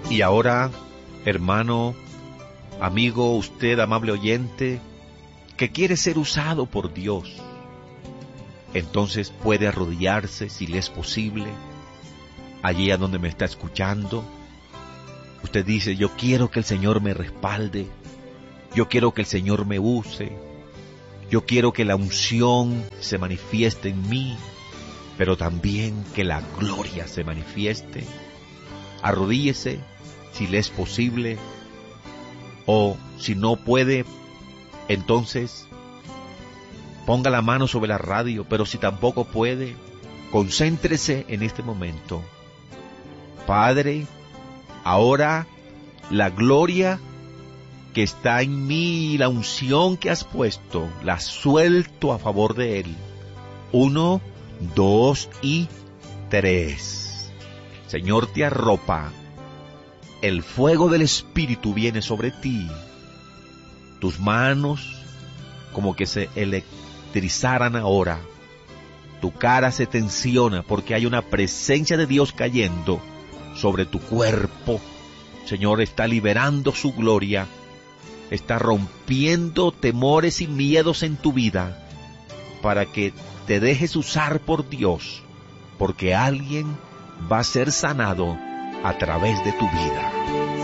Y ahora, hermano, amigo, usted, amable oyente, que quiere ser usado por Dios, entonces puede arrodillarse, si le es posible, allí a donde me está escuchando. Usted dice: yo quiero que el Señor me respalde, yo quiero que el Señor me use, yo quiero que la unción se manifieste en mí, pero también que la gloria se manifieste. Arrodíllese, si le es posible, o si no puede, entonces ponga la mano sobre la radio, pero si tampoco puede, concéntrese en este momento. Padre, ahora la gloria que está en mí y la unción que has puesto, la suelto a favor de Él. 1, 2 y 3. Señor, te arropa. El fuego del Espíritu viene sobre ti. Tus manos como que se electrizaran ahora. Tu cara se tensiona porque hay una presencia de Dios cayendo sobre tu cuerpo. Señor, está liberando su gloria. Está rompiendo temores y miedos en tu vida para que te dejes usar por Dios, porque alguien va a ser sanado a través de tu vida.